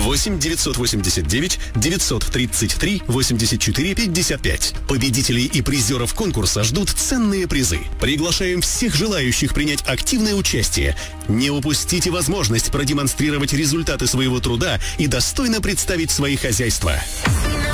8 989 933 84 55. Победителей и призеров конкурса ждут ценные призы. Приглашаем всех желающих принять активное участие. Не упустите возможность продемонстрировать результаты своего труда и достойно представить свои хозяйства.